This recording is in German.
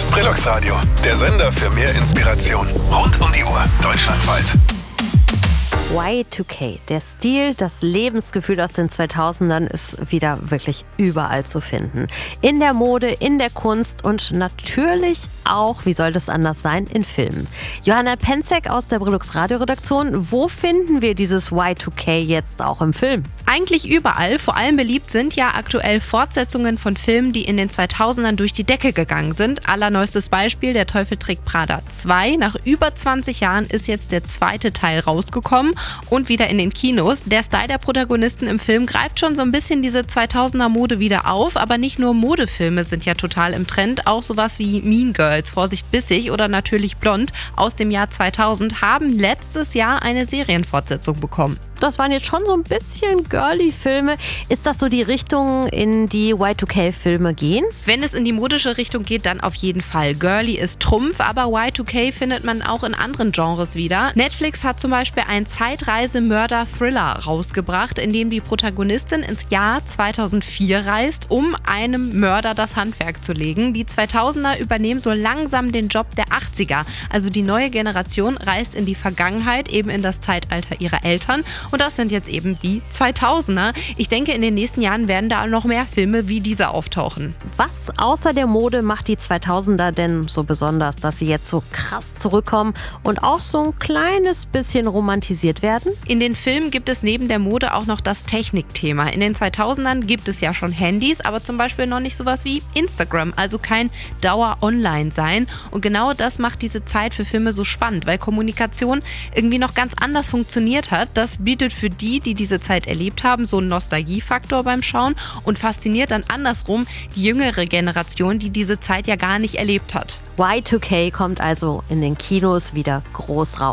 Brillux Radio, der Sender für mehr Inspiration. Rund um die Uhr, deutschlandweit. Y2K, der Stil, das Lebensgefühl aus den 2000ern ist wieder wirklich überall zu finden. In der Mode, in der Kunst und natürlich auch, wie soll das anders sein, in Filmen. Johanna Penzek aus der Brillux Radio-Redaktion, wo finden wir dieses Y2K jetzt auch im Film? Eigentlich überall. Vor allem beliebt sind ja aktuell Fortsetzungen von Filmen, die in den 2000ern durch die Decke gegangen sind. Allerneuestes Beispiel, Der Teufel trägt Prada 2. Nach über 20 Jahren ist jetzt der zweite Teil rausgekommen und wieder in den Kinos. Der Style der Protagonisten im Film greift schon so ein bisschen diese 2000er-Mode wieder auf, aber nicht nur Modefilme sind ja total im Trend. Auch sowas wie Mean Girls, Vorsicht bissig oder Natürlich blond aus dem Jahr 2000 haben letztes Jahr eine Serienfortsetzung bekommen. Das waren jetzt schon so ein bisschen girly Filme. Ist das so die Richtung, in die Y2K-Filme gehen? Wenn es in die modische Richtung geht, dann auf jeden Fall. Girly ist Trumpf, aber Y2K findet man auch in anderen Genres wieder. Netflix hat zum Beispiel einen Zeitreise-Mörder-Thriller rausgebracht, in dem die Protagonistin ins Jahr 2004 reist, um einem Mörder das Handwerk zu legen. Die 2000er übernehmen so langsam den Job der 80er. Also die neue Generation reist in die Vergangenheit, eben in das Zeitalter ihrer Eltern. Und das sind jetzt eben die 2000er. Ich denke, in den nächsten Jahren werden da noch mehr Filme wie diese auftauchen. Was außer der Mode macht die 2000er denn so besonders, dass sie jetzt so krass zurückkommen und auch so ein kleines bisschen romantisiert werden? In den Filmen gibt es neben der Mode auch noch das Technikthema. In den 2000ern gibt es ja schon Handys, aber zum Beispiel noch nicht sowas wie Instagram, also kein Dauer-Online-Sein. Und genau das macht diese Zeit für Filme so spannend, weil Kommunikation irgendwie noch ganz anders funktioniert hat. Das bietet für die diese Zeit erlebt haben, so einen Nostalgiefaktor beim Schauen und fasziniert dann andersrum die jüngere Generation, die diese Zeit ja gar nicht erlebt hat. Y2K kommt also in den Kinos wieder groß raus.